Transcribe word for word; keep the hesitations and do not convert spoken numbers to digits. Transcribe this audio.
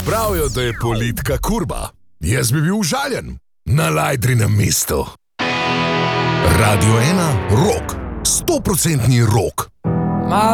Pravijo, da je politika kurba. Jaz bi bil užaljen. Na Lajdrinem mestu. Radio ena, rock. Stoprocentni rock.